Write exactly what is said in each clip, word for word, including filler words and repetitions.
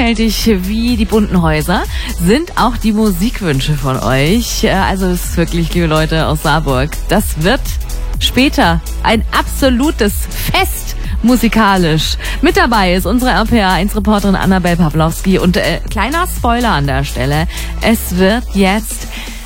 vielfältig wie die bunten Häuser sind auch die Musikwünsche von euch. Also es ist wirklich, liebe Leute aus Saarburg, das wird später ein absolutes Fest musikalisch. Mit dabei ist unsere R P R eins Reporterin Annabel Pawlowski und äh, kleiner Spoiler an der Stelle, es wird jetzt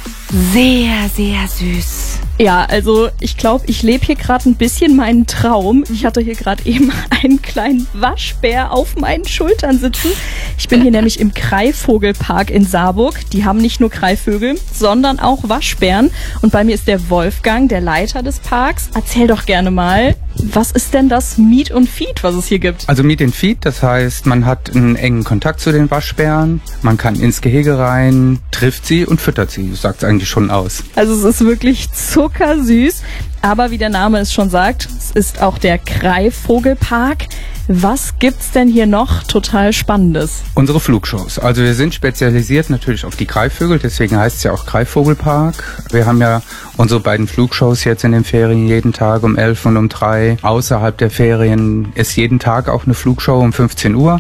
sehr, sehr süß. Ja, also ich glaube, ich lebe hier gerade ein bisschen meinen Traum. Ich hatte hier gerade eben einen kleinen Waschbär auf meinen Schultern sitzen. Ich bin hier nämlich im Greifvogelpark in Saarburg. Die haben nicht nur Greifvögel, sondern auch Waschbären. Und bei mir ist der Wolfgang, der Leiter des Parks. Erzähl doch gerne mal, was ist denn das Meet and Feed, was es hier gibt? Also Meet and Feed, das heißt, man hat einen engen Kontakt zu den Waschbären. Man kann ins Gehege rein, trifft sie und füttert sie. Das sagt es eigentlich schon aus. Also es ist wirklich zuckersüß. Aber wie der Name es schon sagt, es ist auch der Greifvogelpark. Was gibt's denn hier noch total Spannendes? Unsere Flugshows. Also wir sind spezialisiert natürlich auf die Greifvögel, deswegen heißt es ja auch Greifvogelpark. Wir haben ja unsere beiden Flugshows jetzt in den Ferien jeden Tag um elf und um drei. Außerhalb der Ferien ist jeden Tag auch eine Flugshow um fünfzehn Uhr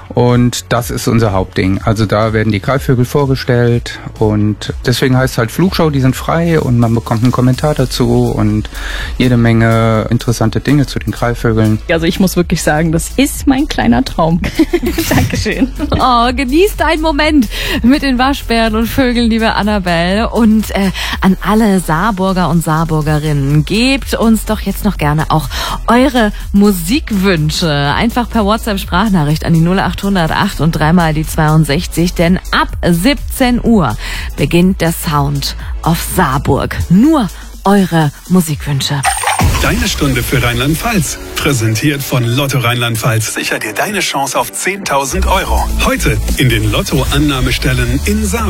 und das ist unser Hauptding. Also da werden die Greifvögel vorgestellt und deswegen heißt es halt Flugshow, die sind frei und man bekommt einen Kommentar dazu und jede Menge interessante Dinge zu den Greifvögeln. Also ich muss wirklich sagen, das ist mein kleiner Traum. Dankeschön. Oh, genießt einen Moment mit den Waschbären und Vögeln, liebe Annabel. Und äh, an alle Saarburger und Saarburgerinnen, gebt uns doch jetzt noch gerne auch eure Musikwünsche. Einfach per WhatsApp-Sprachnachricht an die null acht hundert acht und dreimal die zweiundsechzig, denn ab siebzehn Uhr beginnt der Sound of Saarburg. Nur eure Musikwünsche. Deine Stunde für Rheinland-Pfalz. Präsentiert von Lotto Rheinland-Pfalz. Sicher dir deine Chance auf zehntausend Euro. Heute in den Lotto-Annahmestellen in Saarburg.